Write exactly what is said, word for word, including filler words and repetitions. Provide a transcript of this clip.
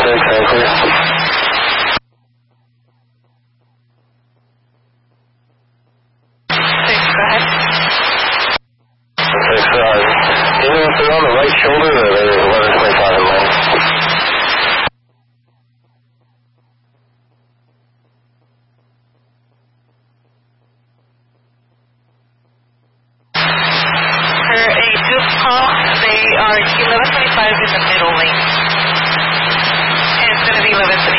six, and clear. Six, go ahead. Six, uh, do you know if they're on the right shoulder or are they eleven twenty-five in lane? For a Duke call, they are eleven twenty-five in the middle lane. And it's going to be eleven twenty-five.